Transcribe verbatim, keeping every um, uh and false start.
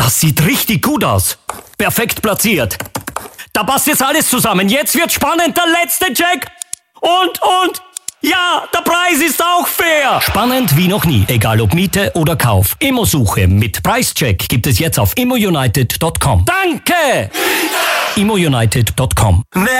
Das sieht richtig gut aus. Perfekt platziert. Da passt jetzt alles zusammen. Jetzt wird spannend. Der letzte Check. Und, und... Ja, der Preis ist auch fair. Spannend wie noch nie. Egal ob Miete oder Kauf. Immosuche mit Preischeck gibt es jetzt auf immo united punkt com. Danke! Immo united punkt com.